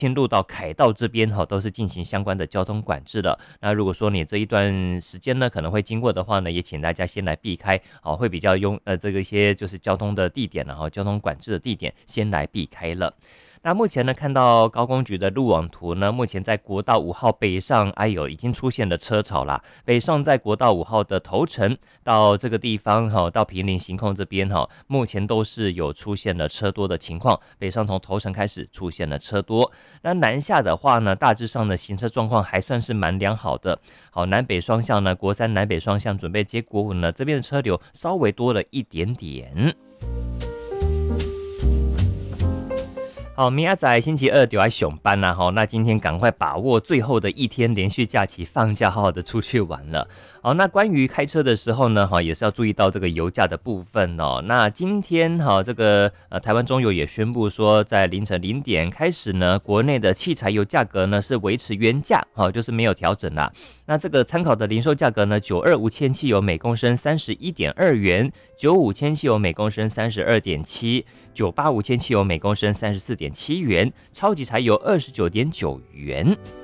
进入到凯道这边都是进行相关的交通管制了。那如果说你这一段时间呢可能会经过的话呢，也请大家先来避开，会比较这个一些就是交通的地点，然后交通管制的地点先来避开了。那目前呢，看到高工局的路网图呢，目前在国道5号北上，已经出现了车潮啦。北上在国道5号的头城到这个地方到坪林行控这边目前都是有出现了车多的情况。北上从头城开始出现了车多，那南下的话呢，大致上的行车状况还算是蛮良好的。好，南北双向呢，国三南北双向准备接国五呢，这边的车流稍微多了一点点。好，明仔载星期二就要上班啦，那今天赶快把握最后的一天连续假期放假，好好的出去玩了。好，那关于开车的时候呢，也是要注意到这个油价的部分哦。那今天这个台湾中油也宣布说，在凌晨0点开始呢，国内的汽柴油价格呢是维持原价，就是没有调整啦。那这个参考的零售价格呢，92无铅汽油每公升31.2元，95铅汽油每公升32.7，98无铅汽油每公升34.7元，超级柴油29.9元。